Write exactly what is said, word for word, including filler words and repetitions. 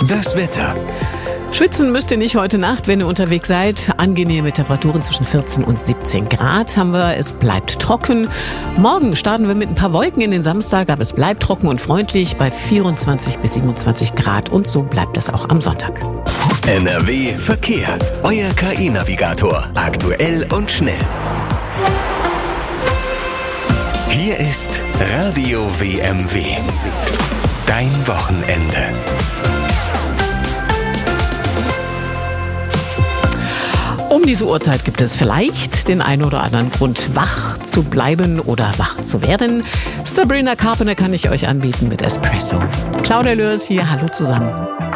Das Wetter. Schwitzen müsst ihr nicht heute Nacht, wenn ihr unterwegs seid. Angenehme Temperaturen zwischen vierzehn und siebzehn Grad haben wir. Es bleibt trocken. Morgen starten wir mit ein paar Wolken in den Samstag, aber es bleibt trocken und freundlich bei vierundzwanzig bis siebenundzwanzig Grad. Und so bleibt es auch am Sonntag. N R W Verkehr. Euer K I-Navigator. Aktuell und schnell. Hier ist Radio W M W. Dein Wochenende. Um diese Uhrzeit gibt es vielleicht den einen oder anderen Grund, wach zu bleiben oder wach zu werden. Sabrina Carpenter kann ich euch anbieten mit Espresso. Claudia Lörs hier, hallo zusammen.